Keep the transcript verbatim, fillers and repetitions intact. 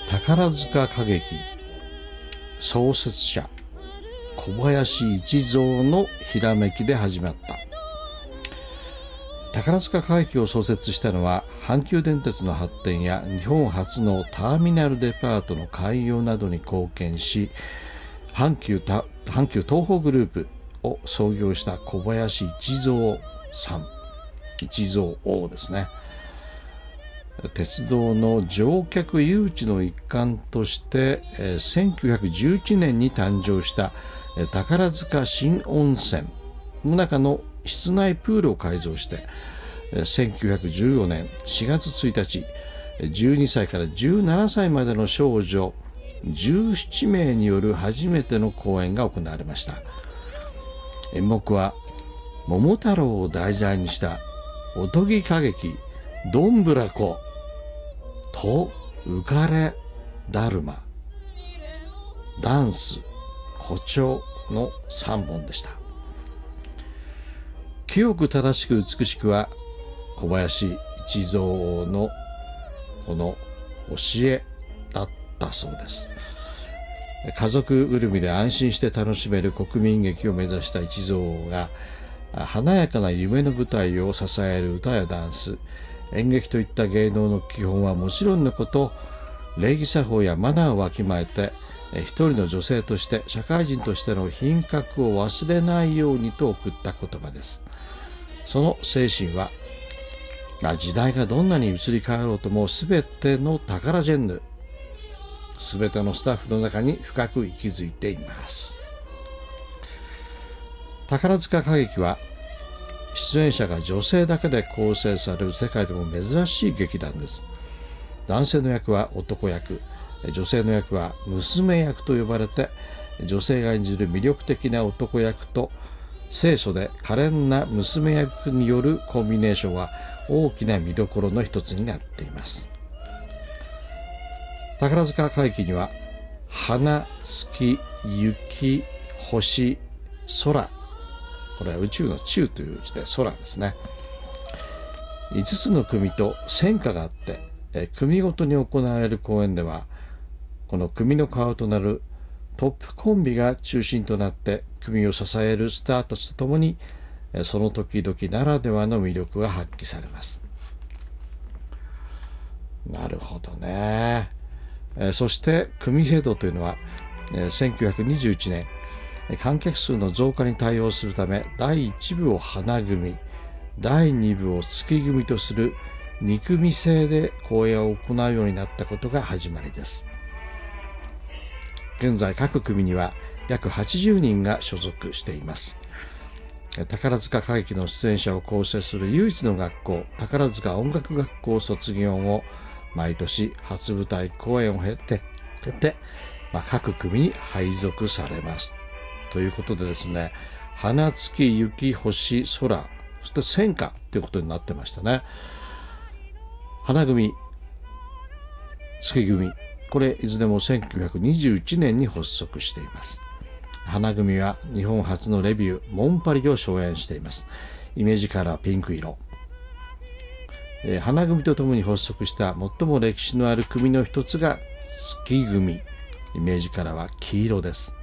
宝塚歌劇創設者小林一三のひらめきで始まった。宝塚歌劇を創設したのは、阪急電鉄の発展や日本初のターミナルデパートの開業などに貢献し、阪急た阪急東宝グループを創業した小林一三さん、一三王ですね。鉄道の乗客誘致の一環として、えー、せんきゅうひゃくじゅういちねんに誕生した、えー、宝塚新温泉の中の室内プールを改造して、えー、せんきゅうひゃくじゅうよねんしがつついたち、じゅうにさいからじゅうななさいまでの少女じゅうななめいによる初めての公演が行われました。演目は桃太郎を題材にしたおとぎ歌劇どんぶらこと浮かれだるま、ダンス、誇張のさんぼんでした。清く正しく美しくは小林一三のこの教えだったそうです。家族ぐるみで安心して楽しめる国民劇を目指した一三が、華やかな夢の舞台を支える歌やダンス、演劇といった芸能の基本はもちろんのこと、礼儀作法やマナーをわきまえて、一人の女性として社会人としての品格を忘れないようにと送った言葉です。その精神は、時代がどんなに移り変わろうとも全てのタカラジェンヌ、全てのスタッフの中に深く息づいています。宝塚歌劇は出演者が女性だけで構成される世界でも珍しい劇団です。男性の役は男役、女性の役は娘役と呼ばれて、女性が演じる魅力的な男役と清楚で可憐な娘役によるコンビネーションは大きな見どころの一つになっています。宝塚歌劇には花、月、雪、星、空、これは宇宙の宙という字で空ですね。いつつの組と戦歌があって、組ごとに行われる公演では、この組の顔となるトップコンビが中心となって組を支えるスターたちとともに、その時々ならではの魅力が発揮されます。なるほどね。そして組制度というのは、せんきゅうひゃくにじゅういちねん観客数の増加に対応するため、だいいち部を花組、だいに部を月組とするに組制で公演を行うようになったことが始まりです。現在各組には約はちじゅうにんが所属しています。宝塚歌劇の出演者を構成する唯一の学校、宝塚音楽学校卒業後、毎年初舞台公演を経て、経てまあ、各組に配属されます。ということでですね、花、月、雪、星、空、そして戦歌ということになってましたね。花組、月組、これいずれもせんきゅうひゃくにじゅういちねんに発足しています。花組は日本初のレビュー、モンパリを初演しています。イメージカラーピンク色。えー、花組とともに発足した最も歴史のある組の一つが月組。イメージカラーは黄色です。